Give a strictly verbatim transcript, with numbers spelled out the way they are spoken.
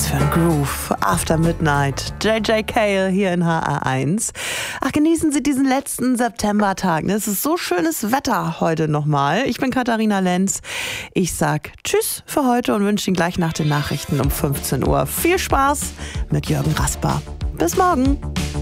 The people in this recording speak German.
für ein Groove? After Midnight. J J Cale hier in H R eins. Ach, genießen Sie diesen letzten Septembertag. Es ist so schönes Wetter heute nochmal. Ich bin Katharina Lenz. Ich sag Tschüss für heute und wünsche Ihnen gleich nach den Nachrichten um fünfzehn Uhr viel Spaß mit Jürgen Rasper. Bis morgen.